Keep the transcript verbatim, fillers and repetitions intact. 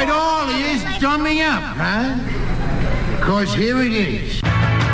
it all is dumbing up, huh? Because here it is.